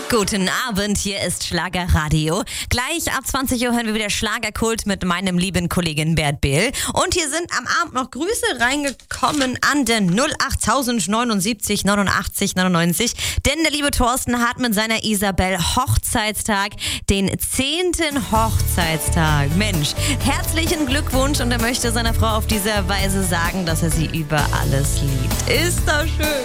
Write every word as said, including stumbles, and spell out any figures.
Guten Abend, hier ist Schlagerradio. Gleich ab zwanzig Uhr hören wir wieder Schlagerkult mit meinem lieben Kollegen Bert Behl. Und hier sind am Abend noch Grüße reingekommen an den null acht neunundsiebzig neunundachtzig neunundneunzig. Denn der liebe Thorsten hat mit seiner Isabel Hochzeitstag, den zehnten Hochzeitstag. Mensch, herzlichen Glückwunsch und er möchte seiner Frau auf diese Weise sagen, dass er sie über alles liebt. Ist das schön.